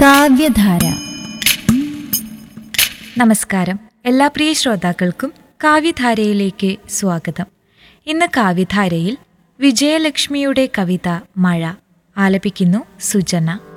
കാവ്യധാര. നമസ്കാരം. എല്ലാ പ്രിയ ശ്രോതാക്കൾക്കും കാവ്യധാരയിലേക്ക് സ്വാഗതം. ഇന്ന് കാവ്യധാരയിൽ വിജയലക്ഷ്മിയുടെ കവിത മഴ ആലപിക്കുന്നു സുജന.